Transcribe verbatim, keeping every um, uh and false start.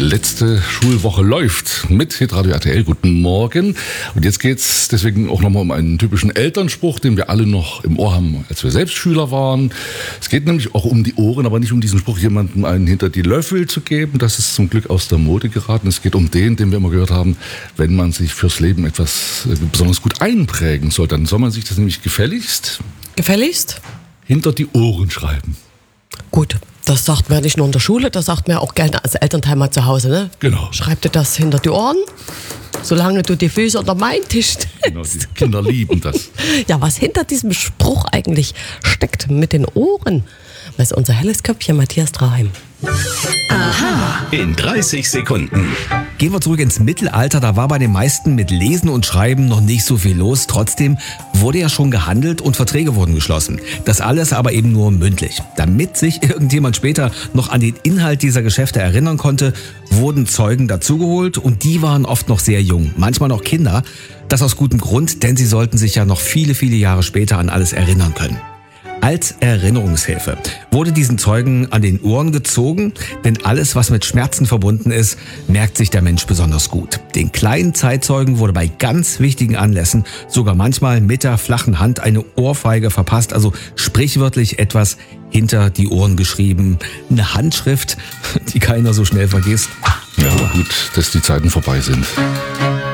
letzte Schulwoche läuft mit Hitradio R T L. Guten Morgen. Und jetzt geht's deswegen auch nochmal um einen typischen Elternspruch, den wir alle noch im Ohr haben, als wir selbst Schüler waren. Es geht nämlich auch um die Ohren, aber nicht um diesen Spruch, jemandem einen hinter die Löffel zu geben. Das ist zum Glück aus der Mode geraten. Es geht um den, den wir immer gehört haben, wenn man sich fürs Leben etwas besonders gut einprägen soll, dann soll man sich das nämlich gefälligst... Gefälligst? Hinter die Ohren schreiben. Gut, das sagt man ja nicht nur in der Schule, das sagt man ja auch gerne als Elternteil mal zu Hause, ne? Genau. Schreib dir das hinter die Ohren, solange du die Füße unter meinen Tisch stellst. Genau, die Kinder lieben das. Ja, was hinter diesem Spruch eigentlich steckt mit den Ohren, weiß unser helles Köpfchen Matthias Draheim. Aha. In dreißig Sekunden. Gehen wir zurück ins Mittelalter, da war bei den meisten mit Lesen und Schreiben noch nicht so viel los. Trotzdem wurde ja schon gehandelt und Verträge wurden geschlossen. Das alles aber eben nur mündlich. Damit sich irgendjemand später noch an den Inhalt dieser Geschäfte erinnern konnte, wurden Zeugen dazugeholt und die waren oft noch sehr jung, manchmal noch Kinder. Das aus gutem Grund, denn sie sollten sich ja noch viele, viele Jahre später an alles erinnern können. Als Erinnerungshilfe wurde diesen Zeugen an den Ohren gezogen, denn alles, was mit Schmerzen verbunden ist, merkt sich der Mensch besonders gut. Den kleinen Zeitzeugen wurde bei ganz wichtigen Anlässen sogar manchmal mit der flachen Hand eine Ohrfeige verpasst, also sprichwörtlich etwas hinter die Ohren geschrieben. Eine Handschrift, die keiner so schnell vergisst. Ja, gut, dass die Zeiten vorbei sind.